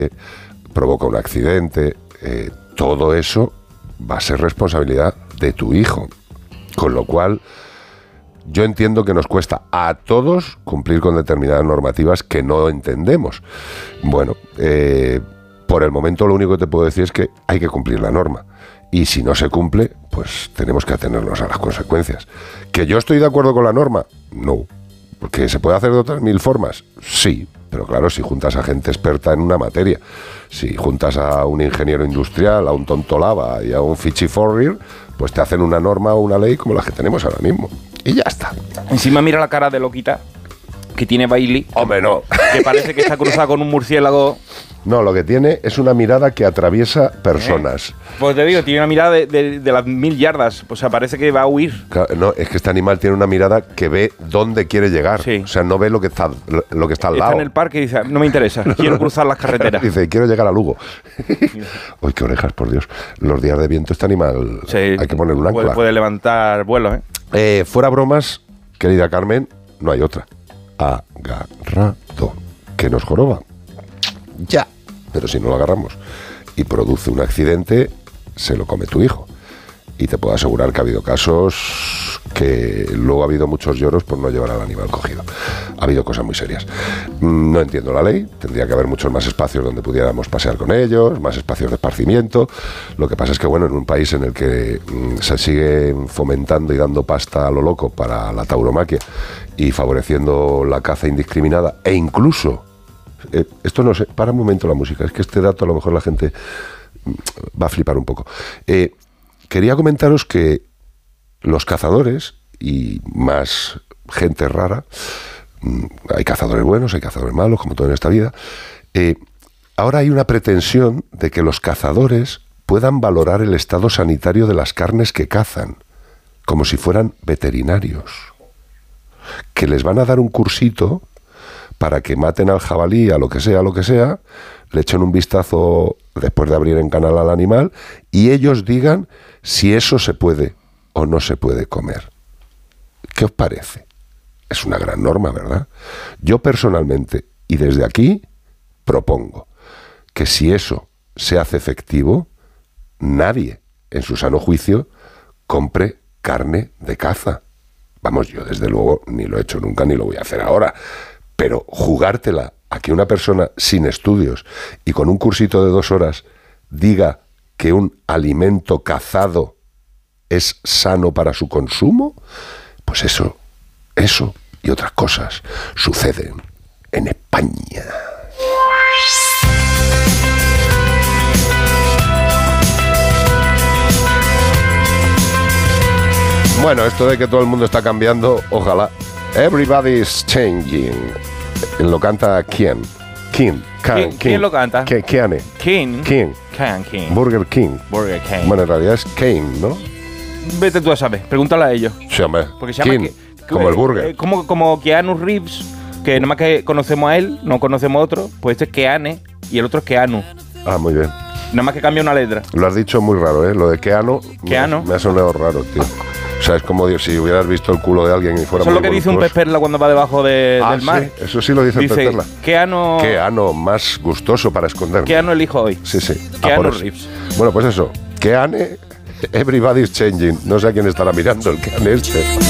provoca un accidente, todo eso va a ser responsabilidad de tu hijo. Con lo cual, yo entiendo que nos cuesta a todos cumplir con determinadas normativas que no entendemos. Bueno, por el momento lo único que te puedo decir es que hay que cumplir la norma. Y si no se cumple, pues tenemos que atenernos a las consecuencias. ¿Que yo estoy de acuerdo con la norma? No. ¿Porque se puede hacer de otras 1000 formas? Sí. Pero claro, si juntas a gente experta en una materia, si juntas a un ingeniero industrial, a un tontolaba y a un fichiforrir, pues te hacen una norma o una ley como las que tenemos ahora mismo. Y ya está. Encima mira la cara de loquita que tiene Bailey. Hombre, no. Que parece que está cruzada con un murciélago. No, lo que tiene es una mirada que atraviesa personas. Pues te digo, tiene una mirada de las 1000 yardas. O sea, parece que va a huir. Claro, no, es que este animal tiene una mirada que ve dónde quiere llegar. Sí. O sea, no ve lo que está al lado. Está en el parque y dice, no me interesa, quiero cruzar las carreteras. Dice, quiero llegar a Lugo. Uy, qué orejas, por Dios. Los días de viento este animal, sí, hay que poner un ancla. Puede levantar vuelos, fuera bromas, querida Carmen, no hay otra. Agarrado. Que nos joroba. Ya. Pero si no lo agarramos y produce un accidente, se lo come tu hijo. Y te puedo asegurar que ha habido casos que luego ha habido muchos lloros por no llevar al animal cogido. Ha habido cosas muy serias. No entiendo la ley. Tendría que haber muchos más espacios donde pudiéramos pasear con ellos, más espacios de esparcimiento. Lo que pasa es que, bueno, en un país en el que se sigue fomentando y dando pasta a lo loco para la tauromaquia y favoreciendo la caza indiscriminada e incluso... esto no sé, para un momento la música, es que este dato a lo mejor la gente va a flipar un poco. Quería comentaros que los cazadores y más gente rara, hay cazadores buenos, hay cazadores malos, como todo en esta vida, ahora hay una pretensión de que los cazadores puedan valorar el estado sanitario de las carnes que cazan, como si fueran veterinarios, que les van a dar un cursito para que maten al jabalí, a lo que sea, le echen un vistazo después de abrir en canal al animal y ellos digan si eso se puede o no se puede comer. ¿Qué os parece? Es una gran norma, ¿verdad? Yo personalmente, y desde aquí, propongo que si eso se hace efectivo, nadie, en su sano juicio, compre carne de caza. Vamos, yo desde luego ni lo he hecho nunca ni lo voy a hacer ahora. Pero jugártela a que una persona sin estudios y con un cursito de 2 horas diga que un alimento cazado es sano para su consumo, pues eso y otras cosas suceden en España. Bueno, esto de que todo el mundo está cambiando, ojalá. Everybody's changing. Lo canta ¿quién? ¿Quién lo canta? ¿Quién? Burger King. Bueno, en realidad es Kane, ¿no? Vete tú a saber, pregúntale a ellos. Sí, hombre. Porque se llama como el burger. Como Keanu Reeves, que nada más que conocemos a él, no conocemos a otro, pues este es Keane y el otro es Keanu. Ah, muy bien. Nada más que cambia una letra. Lo has dicho muy raro, ¿eh? Lo de Keanu. Me ha sonado raro, tío. O sea, es como si hubieras visto el culo de alguien y fuera. Eso es lo que dice un pez perla cuando va debajo del mar. Sí, eso sí lo dice el pez perla. Keanu más gustoso para esconderme. Keanu elijo hoy. Sí. Keanu Reeves. Bueno, pues eso. Keane, everybody's changing. No sé a quién estará mirando el Keane este.